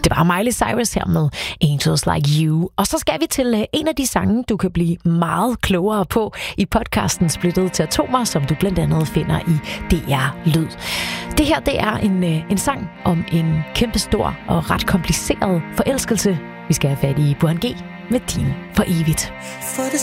Det var Miley Cyrus her med Angels Like You. Og så skal vi til en af de sange, du kan blive meget klogere på i podcasten Splittet til Atomer, som du blandt andet finder i DR Lyd. Det her, det er en sang om en kæmpestor og ret kompliceret forelskelse. Vi skal have fat i Burhan G med Din for evigt. For det